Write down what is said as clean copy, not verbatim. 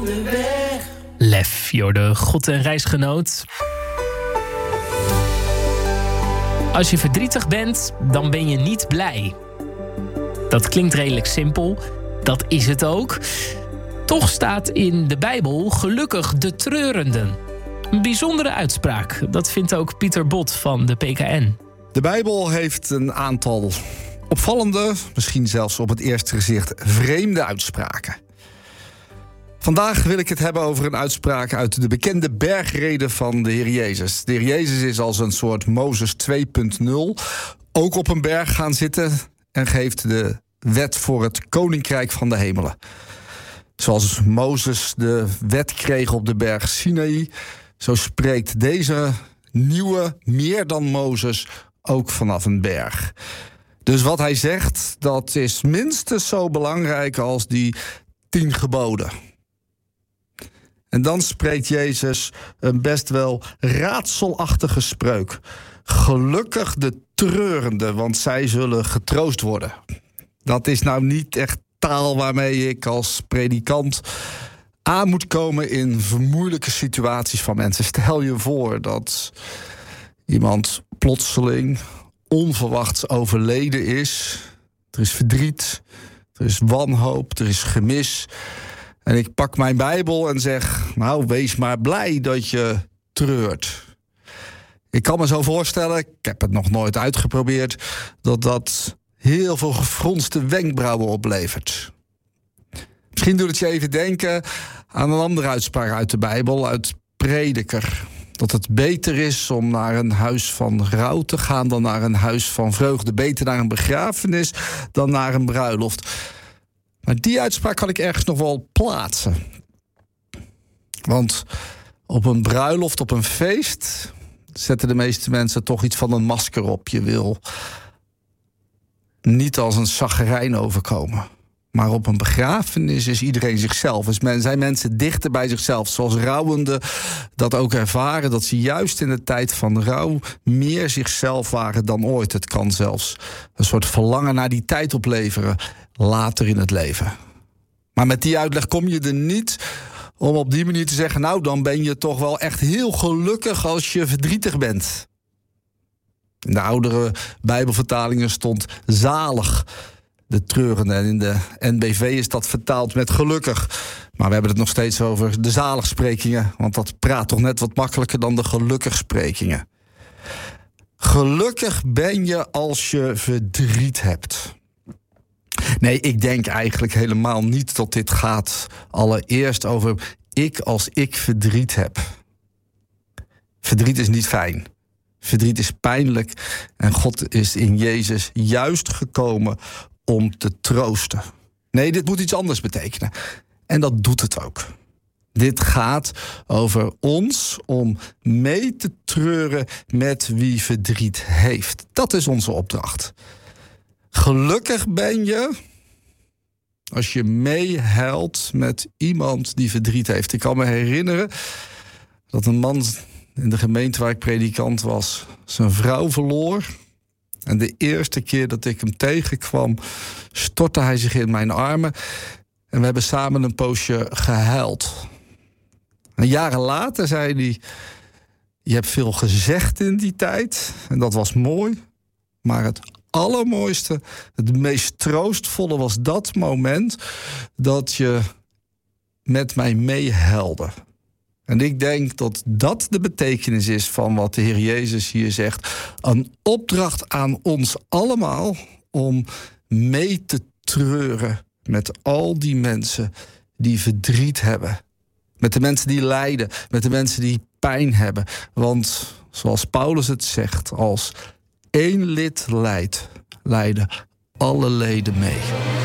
Lef, Jorde, God en reisgenoot. Als je verdrietig bent, dan ben je niet blij. Dat klinkt redelijk simpel. Dat is het ook. Toch staat in de Bijbel gelukkig de treurenden. Een bijzondere uitspraak. Dat vindt ook Pieter Bot van de PKN. De Bijbel heeft een aantal opvallende, misschien zelfs op het eerste gezicht vreemde uitspraken. Vandaag wil ik het hebben over een uitspraak uit de bekende bergrede van de Heer Jezus. De Heer Jezus is als een soort Mozes 2.0 ook op een berg gaan zitten en geeft de wet voor het koninkrijk van de hemelen. Zoals Mozes de wet kreeg op de berg Sinaï, zo spreekt deze nieuwe, meer dan Mozes, ook vanaf een berg. Dus wat hij zegt, dat is minstens zo belangrijk als die 10 geboden. En dan spreekt Jezus een best wel raadselachtige spreuk. Gelukkig de treurenden, want zij zullen getroost worden. Dat is nou niet echt taal waarmee ik als predikant aan moet komen in vermoeilijke situaties van mensen. Stel je voor dat iemand plotseling onverwachts overleden is. Er is verdriet, er is wanhoop, er is gemis. En ik pak mijn Bijbel en zeg, nou, wees maar blij dat je treurt. Ik kan me zo voorstellen, ik heb het nog nooit uitgeprobeerd, dat heel veel gefronste wenkbrauwen oplevert. Misschien doet het je even denken aan een andere uitspraak uit de Bijbel, uit Prediker. Dat het beter is om naar een huis van rouw te gaan dan naar een huis van vreugde. Beter naar een begrafenis dan naar een bruiloft. Maar die uitspraak kan ik ergens nog wel plaatsen. Want op een bruiloft, op een feest, zetten de meeste mensen toch iets van een masker op. Je wil niet als een chaggerijn overkomen. Maar op een begrafenis is iedereen zichzelf. Dus zijn mensen dichter bij zichzelf. Zoals rouwenden dat ook ervaren. Dat ze juist in de tijd van rouw meer zichzelf waren dan ooit. Het kan zelfs een soort verlangen naar die tijd opleveren later in het leven. Maar met die uitleg kom je er niet om op die manier te zeggen, nou, dan ben je toch wel echt heel gelukkig als je verdrietig bent. In de oudere Bijbelvertalingen stond zalig de treurende. En in de NBV is dat vertaald met gelukkig. Maar we hebben het nog steeds over de zaligsprekingen. Want dat praat toch net wat makkelijker dan de gelukkigsprekingen. Gelukkig ben je als je verdriet hebt. Nee, ik denk eigenlijk helemaal niet dat dit gaat allereerst over ik als ik verdriet heb. Verdriet is niet fijn. Verdriet is pijnlijk. En God is in Jezus juist gekomen om te troosten. Nee, dit moet iets anders betekenen. En dat doet het ook. Dit gaat over ons om mee te treuren met wie verdriet heeft. Dat is onze opdracht. Gelukkig ben je als je meehuilt met iemand die verdriet heeft. Ik kan me herinneren dat een man in de gemeente waar ik predikant was zijn vrouw verloor. En de eerste keer dat ik hem tegenkwam, stortte hij zich in mijn armen. En we hebben samen een poosje gehuild. En jaren later zei hij, je hebt veel gezegd in die tijd. En dat was mooi. Maar het allermooiste, het meest troostvolle was dat moment dat je met mij meehuilde. En ik denk dat dat de betekenis is van wat de Heer Jezus hier zegt. Een opdracht aan ons allemaal om mee te treuren met al die mensen die verdriet hebben. Met de mensen die lijden, met de mensen die pijn hebben. Want zoals Paulus het zegt, als één lid lijdt, lijden alle leden mee.